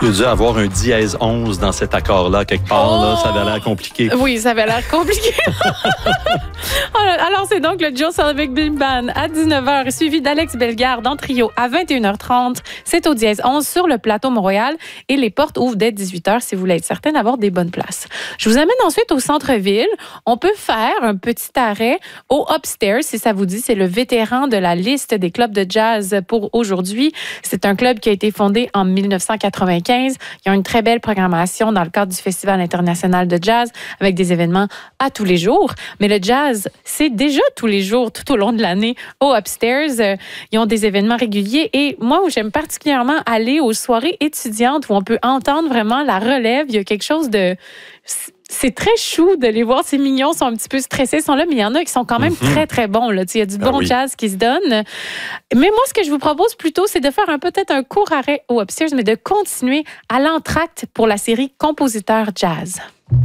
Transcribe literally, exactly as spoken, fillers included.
Il y a dû avoir un dièse onze dans cet accord-là, quelque part. Oh! Là, ça avait l'air compliqué. Oui, ça avait l'air compliqué. Alors, c'est donc le Joe Selvig Big Band à dix-neuf heures, suivi d'Alex Bellegarde en trio à vingt et une heures trente. C'est au dièse onze sur le plateau Mont-Royal et les portes ouvrent dès dix-huit heures si vous voulez être certain d'avoir des bonnes places. Je vous amène ensuite au centre-ville. On peut faire un petit arrêt au Upstairs, si ça vous dit. C'est le vétéran de la liste des clubs de jazz pour aujourd'hui. C'est un club qui a été fondé en dix-neuf cent quatre-vingt-quinze. Il y a une très belle programmation dans le cadre du Festival international de jazz avec des événements à tous les jours. Mais le jazz, c'est déjà tous les jours, tout au long de l'année, au Upstairs. Ils ont des événements réguliers et moi, où j'aime particulièrement aller aux soirées étudiantes où on peut entendre vraiment la relève. Il y a quelque chose de... C'est très chou de les voir. C'est mignon, ils sont un petit peu stressés, ils sont là, mais il y en a qui sont quand même mm-hmm. très, très bons. Là. Il y a du bon ah oui. jazz qui se donne. Mais moi, ce que je vous propose plutôt, c'est de faire un, peut-être un court arrêt au Upstairs, mais de continuer à l'entracte pour la série Compositeurs Jazz.